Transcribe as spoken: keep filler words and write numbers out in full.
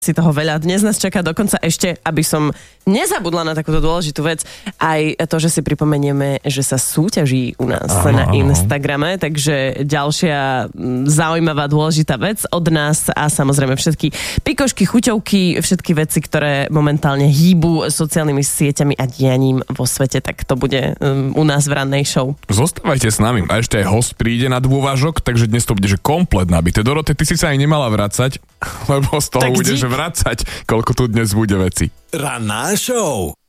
si toho veľa. Dnes nás čaká dokonca ešte, aby som nezabudla na takúto dôležitú vec, aj to, že si pripomenieme, že sa súťaží u nás aha, na Instagrame, takže ďalšia zaujímavá, dôležitá vec od nás a samozrejme všetky pikošky, chuťovky, všetky veci, ktoré momentálne hýbu sociálnymi sieťami a dianím vo svete, tak to bude um, u nás v rannej show. Zostávajte s nami. A ešte aj host príde na dôvažok, takže dnes to bude že komplet nabité. Dorote, ty si sa aj nemala vracať, lebo z toho tak budeš dík. vracať, koľko tu dnes bude veci. Ranná show